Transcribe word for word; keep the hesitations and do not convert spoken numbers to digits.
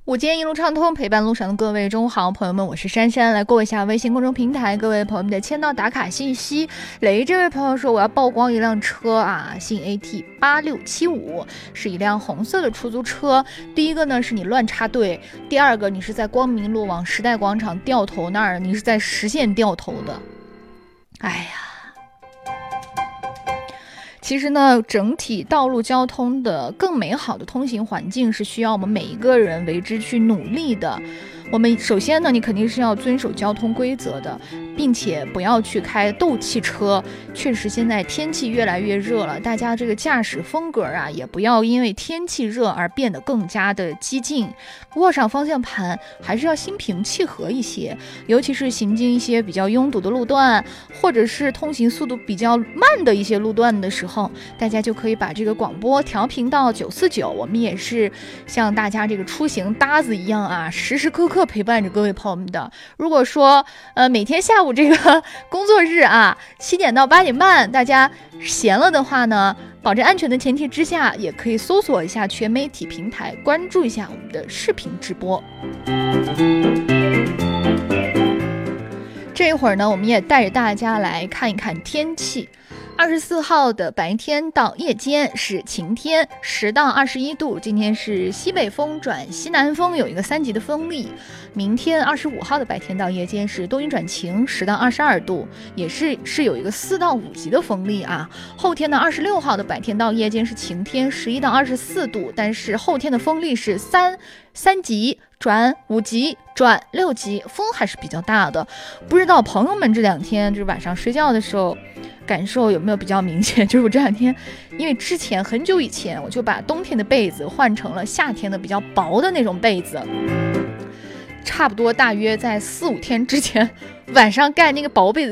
午间一路畅通，陪伴路上的各位中午好，朋友们，我是珊珊，来过一下微信公众平台各位朋友们的签到打卡信息。雷这位朋友说，我要曝光一辆车啊，信 A T 八六七五，是一辆红色的出租车。第一个呢是你乱插队，第二个你是在光明路往时代广场掉头那儿，你是在实线掉头的。哎呀。其实呢，整体道路交通的更美好的通行环境是需要我们每一个人为之去努力的。我们首先呢，你肯定是要遵守交通规则的，并且不要去开斗气车。确实，现在天气越来越热了，大家这个驾驶风格啊，也不要因为天气热而变得更加的激进。握上方向盘还是要心平气和一些，尤其是行经一些比较拥堵的路段，或者是通行速度比较慢的一些路段的时候，大家就可以把这个广播调频到九四九。我们也是像大家这个出行搭子一样啊，时时刻刻陪伴着各位朋友们的。如果说呃每天下午这个工作日啊，七点到八点半，大家闲了的话呢，保证安全的前提之下，也可以搜索一下全媒体平台，关注一下我们的视频直播。这一会儿呢，我们也带着大家来看一看天气。二十四号的白天到夜间是晴天，十到二十一度。今天是西北风转西南风，有一个三级的风力。明天二十五号的白天到夜间是多云转晴，十到二十二度，也是是有一个四到五级的风力啊。后天的二十六号的白天到夜间是晴天，十一到二十四度，但是后天的风力是三三级转五级转六级，风还是比较大的。不知道朋友们这两天就是晚上睡觉的时候感受有没有比较明显？就是我这两天，因为之前很久以前我就把冬天的被子换成了夏天的比较薄的那种被子，差不多大约在四五天之前晚上盖那个薄被子